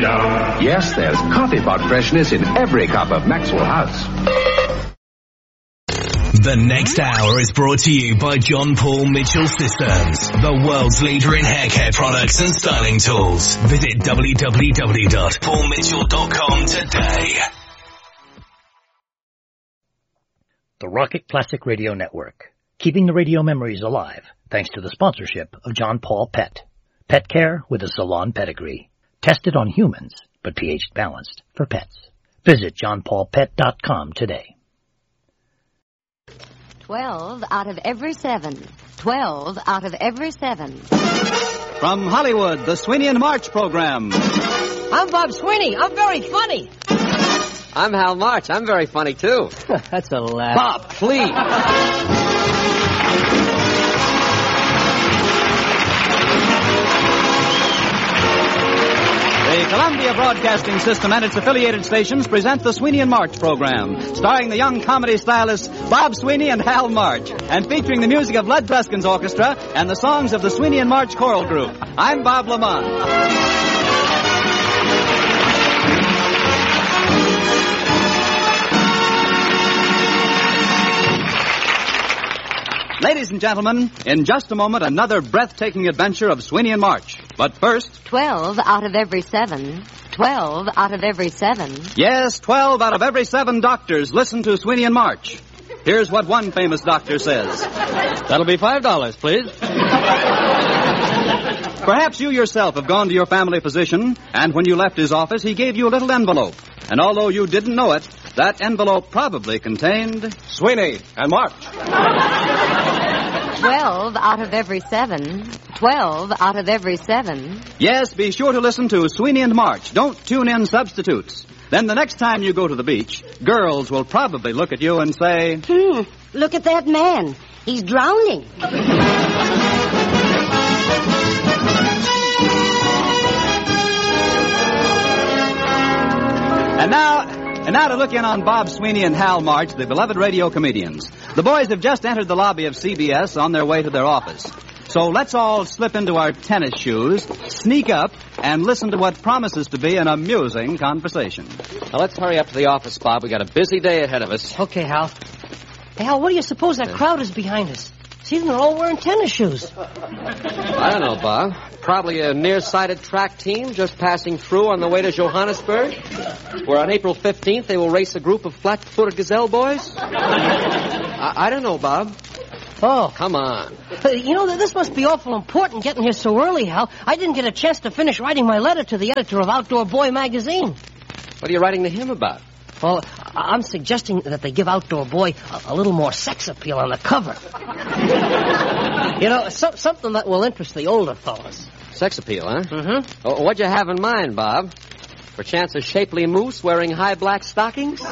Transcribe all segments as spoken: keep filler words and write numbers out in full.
Yes, there's coffee pot freshness in every cup of Maxwell House. The next hour is brought to you by John Paul Mitchell Systems, the world's leader in hair care products and styling tools. Visit w w w dot paul mitchell dot com today. The Rocket Classic Radio Network, keeping the radio memories alive thanks to the sponsorship of John Paul Pet. Pet care with a salon pedigree. Tested on humans, but pH balanced for pets. Visit john paul pet dot com today. Twelve out of every seven. Twelve out of every seven. From Hollywood, the Sweeney and March program. I'm Bob Sweeney. I'm very funny. I'm Hal March. I'm very funny, too. That's a laugh. Bob, please. The Columbia Broadcasting System and its affiliated stations present the Sweeney and March program, starring the young comedy stylists Bob Sweeney and Hal March, and featuring the music of Lud Preskin's orchestra and the songs of the Sweeney and March choral group. I'm Bob Lamont. Ladies and gentlemen, in just a moment, another breathtaking adventure of Sweeney and March. But first... Twelve out of every seven. Twelve out of every seven. Yes, twelve out of every seven doctors listen to Sweeney and March. Here's what one famous doctor says. That'll be five dollars, please. Perhaps you yourself have gone to your family physician, and when you left his office, he gave you a little envelope. And although you didn't know it, that envelope probably contained... Sweeney and March. Twelve out of every seven. Twelve out of every seven. Yes, be sure to listen to Sweeney and March. Don't tune in substitutes. Then the next time you go to the beach, girls will probably look at you and say... Hmm, look at that man. He's drowning. And now... And now to look in on Bob Sweeney and Hal March, the beloved radio comedians. The boys have just entered the lobby of C B S on their way to their office. So let's all slip into our tennis shoes, sneak up, and listen to what promises to be an amusing conversation. Now, let's hurry up to the office, Bob. We got a busy day ahead of us. Okay, Hal. Hey, Hal, what do you suppose that crowd is behind us? See, they're all wearing tennis shoes. I don't know, Bob. Probably a nearsighted track team just passing through on the way to Johannesburg, where on April fifteenth they will race a group of flat-footed gazelle boys. I, I don't know, Bob. Oh. Come on. Uh, you know, this must be awful important getting here so early, Hal. I didn't get a chance to finish writing my letter to the editor of Outdoor Boy magazine. What are you writing to him about? Well, I'm suggesting that they give Outdoor Boy a, a little more sex appeal on the cover. You know, so, something that will interest the older fellas. Sex appeal, huh? Mm-hmm. Oh, what'd you have in mind, Bob? Perchance a shapely moose wearing high black stockings?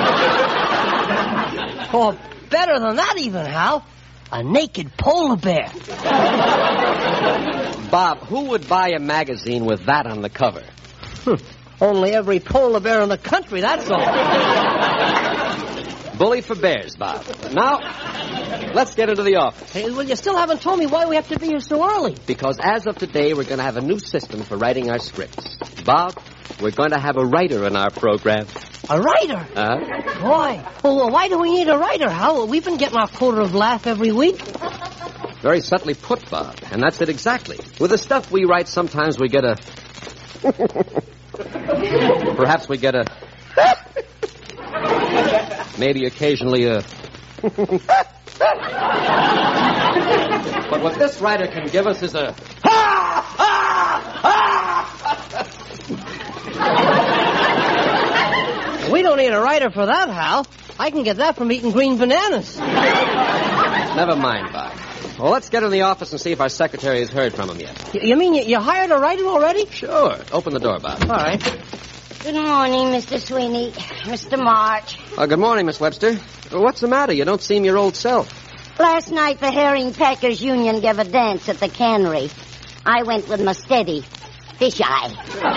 Oh, better than that even, Hal. A naked polar bear. Bob, who would buy a magazine with that on the cover? Hmm. Only every polar bear in the country, that's all. Bully for bears, Bob. Now, let's get into the office. Hey, well, you still haven't told me why we have to be here so early. Because as of today, we're going to have a new system for writing our scripts. Bob, we're going to have a writer in our program. A writer? Uh-huh. Boy. Well, why do we need a writer, Hal? We've been getting our quota of laugh every week. Very subtly put, Bob. And that's it exactly. With the stuff we write, sometimes we get a... Perhaps we get a... Maybe occasionally a... But what this writer can give us is a... We don't need a writer for that, Hal. I can get that from eating green bananas. Never mind, Bob. Well, let's get in the office and see if our secretary has heard from him yet. You mean you, you hired a writer already? Sure. Open the door, Bob. All right. Good morning, Mister Sweeney, Mister March. Uh, good morning, Miss Webster. What's the matter? You don't seem your old self. Last night, the Herring Packers Union gave a dance at the cannery. I went with my steady, Fish Eye.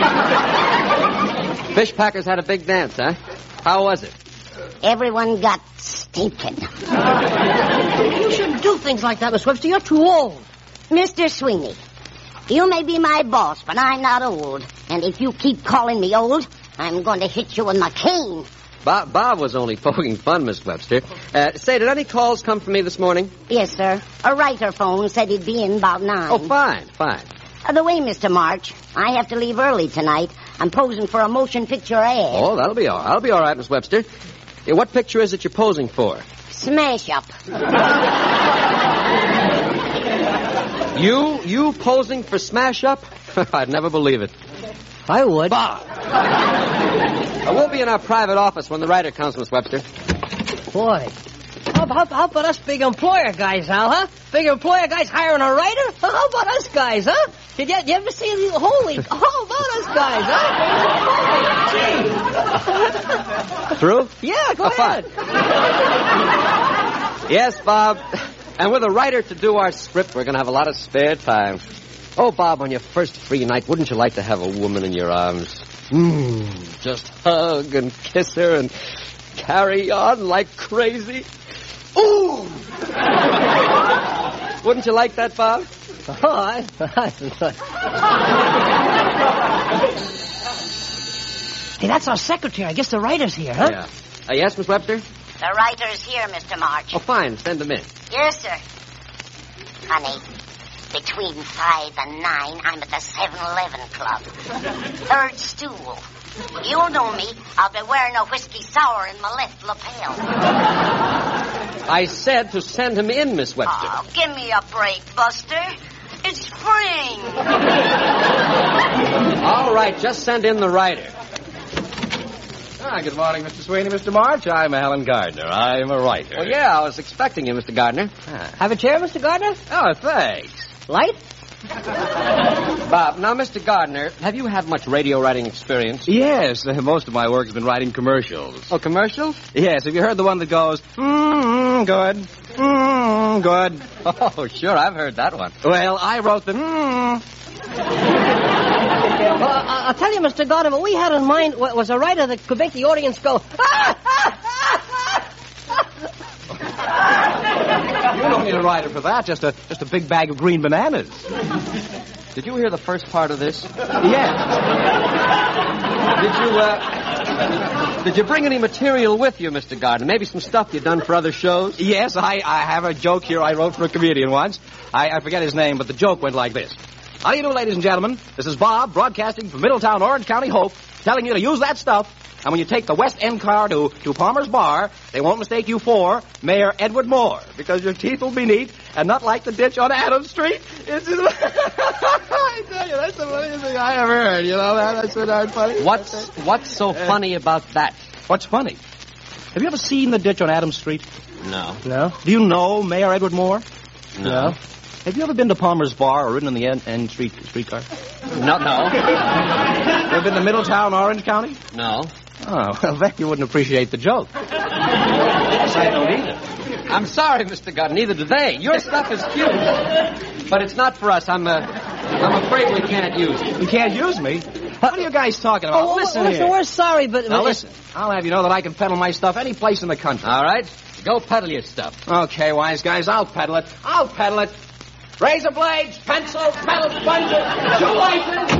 Fish Packers had a big dance, huh? How was it? Everyone got stinking. You shouldn't do things like that, Miss Webster. You're too old. Mister Sweeney, You may be my boss, but I'm not old. And if you keep calling me old, I'm going to hit you with my cane. Bob, Bob was only poking fun, Miss Webster. Uh, say, did any calls come for me this morning? Yes, sir. A writer phone said he'd be in about nine. Oh, fine, fine. By the way, Mister March, I have to leave early tonight. I'm posing for a motion picture ad. Oh, that'll be all right. That'll be all right, Miss Webster. Yeah, what picture is it you're posing for? Smash up. You, you posing for Smash Up? I'd never believe it. I would. Bob! uh, we'll be in our private office when the writer comes, Miss Webster. Boy. How, how, how about us big employer guys, Al, huh? Big employer guys hiring a writer? How about us guys, huh? Did you, you ever see the holy... How about us guys, huh? Through? Yeah, go oh, ahead. Yes, Bob. And with a writer to do our script, we're going to have a lot of spare time. Oh, Bob, on your first free night, wouldn't you like to have a woman in your arms? Mmm, just hug and kiss her and carry on like crazy. Ooh! Wouldn't you like that, Bob? Oh, I... Hey, that's our secretary. I guess the writer's here, huh? Yeah. Uh, yes, Miss Webster? The writer's here, Mister March. Oh, fine. Send him in. Yes, sir. Honey, between five and nine, I'm at the seven eleven Club. Third stool. You know me. I'll be wearing a whiskey sour in my left lapel. I said to send him in, Miss Webster. Oh, give me a break, Buster. It's spring. All right, just send in the writer. Ah, good morning, Mister Sweeney, Mister March. I'm Alan Gardner. I'm a writer. Well, yeah, I was expecting you, Mister Gardner. Ah. Have a chair, Mister Gardner? Oh, thanks. Light? Bob, now, Mister Gardner, have you had much radio writing experience? Yes, uh, most of my work has been writing commercials. Oh, commercials? Yes, have you heard the one that goes, mmm, good, mmm, good? Oh, sure, I've heard that one. Well, I wrote the mmm. Well, uh, I'll tell you, Mister Gardner, what we had in mind was a writer that could make the audience go, ah, ah, You don't need a writer for that, just a just a big bag of green bananas. Did you hear the first part of this? Yes. Did you, uh... Did you bring any material with you, Mister Gardner? Maybe some stuff you've done for other shows? Yes, I, I have a joke here I wrote for a comedian once. I, I forget his name, but the joke went like this. How do you do, ladies and gentlemen? This is Bob, broadcasting from Middletown, Orange County, Hope, telling you to use that stuff. And when you take the West End car to, to Palmer's Bar, they won't mistake you for Mayor Edward Moore, because your teeth will be neat and not like the ditch on Adams Street. It's just... I tell you, that's the funniest thing I ever heard. You know that? That's so darn funny. What's, what's so funny about that? What's funny? Have you ever seen the ditch on Adams Street? No. No? Do you know Mayor Edward Moore? No. Have you ever been to Palmer's Bar or ridden on the N, N Street streetcar? No, no. Ever been to Middletown, Orange County? No. Oh, well, then you wouldn't appreciate the joke. Yes, I don't either. I'm sorry, Mister Gardner, neither do they. Your stuff is cute, but it's not for us. I'm, uh, I'm afraid we can't use it. You can't use me? What are you guys talking about? Oh, listen listen, here. we're sorry, but... Now, but listen. I'll have you know that I can peddle my stuff any place in the country. All right. Go peddle your stuff. Okay, wise guys, I'll peddle it. I'll peddle it. Razor blades, pencils, metal sponges, shoe laces.